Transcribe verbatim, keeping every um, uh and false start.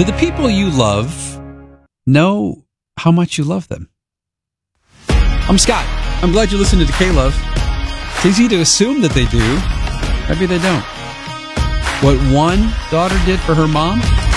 Do the people you love know how much you love them? I'm Scott. I'm glad you listened to K-Love. It's easy to assume that they do. Maybe they don't. What one daughter did for her mom,